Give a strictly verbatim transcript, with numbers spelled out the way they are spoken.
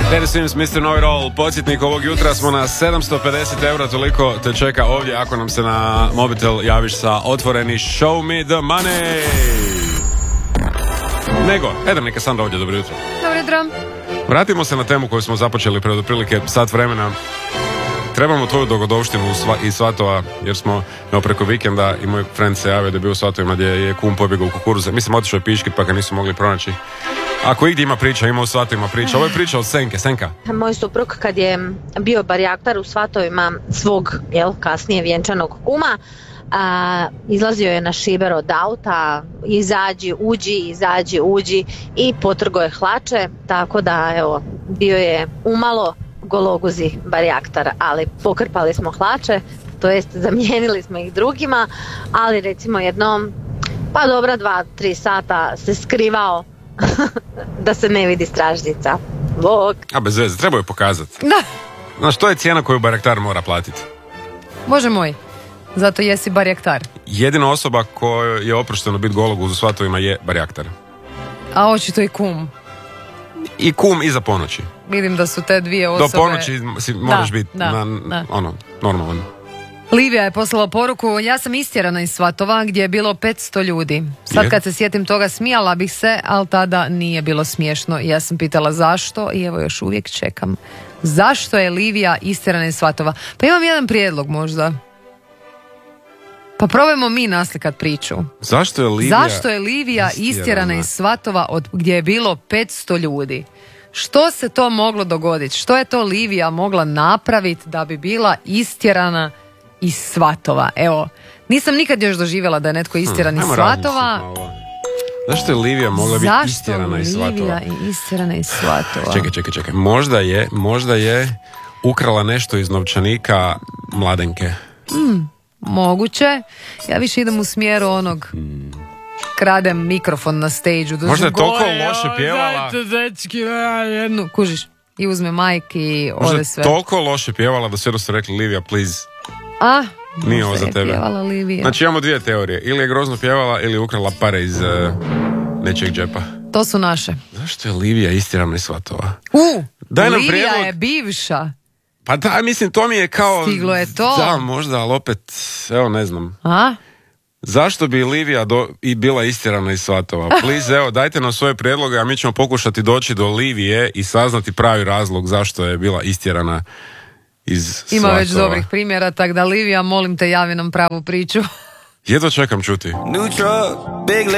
Teddy Swims, mister Know-It-All, podsjetnik ovog jutra smo na sedamsto pedeset eura, toliko te čeka ovdje ako nam se na mobitel javiš sa otvoreni Show me the money. Nego, Edrnika Sandra ovdje, dobro jutro. Dobro jutro. Vratimo se na temu koju smo započeli pred otprilike sat vremena. Trebamo tvoju dogodovštinu iz Svatova, jer smo no, preko vikenda i moj friend se javio da je bio u Svatovima gdje je kum pobjegao u kukuruze. Mislim, otišao je piški pa ga nisu mogli pronaći. Ako igdje ima priča, ima u Svatovima priča. Ovo je priča od Senke. Senka. Moj suprug kad je bio barjaktar u Svatovima svog, jel, kasnije vjenčanog kuma, a, izlazio je na šiber od auta, izađi, uđi, izađi, uđi i potrgo je hlače, tako da evo, bio je umalo gologuzi barjaktar, ali pokrpali smo hlače, to jest zamijenili smo ih drugima, ali recimo jednom, pa dobra dva, tri sata se skrivao da se ne vidi stražnjica. Bog. A bez veze, treba je pokazati. Da. Znaš, to je cijena koju barjaktar mora platiti. Bože moj, zato jesi barjaktar. Jedina osoba koja je oprošteno biti gologuz u Svatovima je barjaktar. A očito i kum. I kum iza ponoći. Vidim da su te dvije osobe... Do ponoći si, moraš da, biti da, na, da. ono, normalno. Livija je poslala poruku: ja sam istjerana iz Svatova gdje je bilo petsto ljudi. Sad kad se sjetim toga smijala bih se, ali tada nije bilo smiješno. Ja sam pitala zašto i evo još uvijek čekam. Zašto je Livija istjerana iz Svatova? Pa imam jedan prijedlog možda. Pa probajmo mi naslikat priču. Zašto je Livija, Zašto je Livija istjerana, istjerana iz Svatova od, gdje je bilo petsto ljudi? Što se to moglo dogoditi? Što je to Livija mogla napraviti da bi bila istjerana iz Svatova? Evo, nisam nikad još doživjela da je netko istjeran hmm, iz Svatova. Zašto je Livija mogla biti istjerana iz Svatova? Zašto je Livija istjerana iz Svatova? Čekaj, čekaj, čekaj. Možda je, možda je ukrala nešto iz novčanika Mladenke. Hmm, moguće. Ja više idem u smjeru onog... Hmm. Kradem mikrofon na stage-u. Možda je toliko loše pjevala. Dečki, jednu, kužiš. I uzme majk i ode sve. Možda je toliko loše pjevala da sve su rekli Livija, please. A, nije ovo za tebe. Pjevala Livija. Znači imamo dvije teorije. Ili je grozno pjevala ili ukrala pare iz uh, nečeg džepa. To su naše. Zašto je Livija istjerana iz Svatova? U, Daj nam Livija prijedlog. je bivša. Pa da, mislim, to mi je kao... Stiglo je to. Da, možda, ali opet, evo, ne znam. A? Zašto bi Livija do, i bila istjerana iz Svatova? Please, evo, dajte nam svoje prijedloge, a mi ćemo pokušati doći do Livije i saznati pravi razlog zašto je bila istjerana iz Svatova. Ima već dobrih primjera, tak da Livija, molim te, javi nam pravu priču. Jedva čekam čuti.